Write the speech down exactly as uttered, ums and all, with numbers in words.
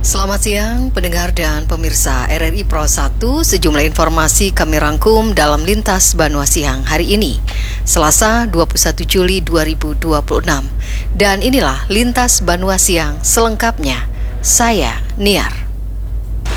Selamat siang pendengar dan pemirsa R R I Pro satu. Sejumlah informasi kami rangkum dalam Lintas Banua Siang hari ini, Selasa dua puluh satu Juli dua ribu dua puluh enam. Dan inilah Lintas Banua Siang selengkapnya. Saya Niar.